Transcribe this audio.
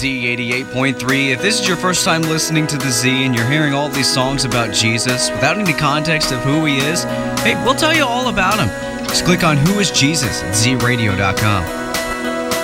Z88.3. If this is your first time listening to The Z and you're hearing all these songs about Jesus without any context of who he is, hey, we'll tell you all about him. Just click on Who is Jesus at zradio.com.